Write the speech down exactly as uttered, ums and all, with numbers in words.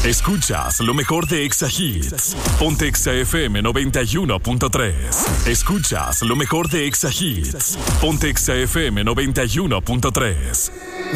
Escuchas lo mejor de Exa Hits. Ponte Exa F M noventa y uno punto tres. Escuchas lo mejor de Exa Hits. Ponte Exa F M noventa y uno punto tres.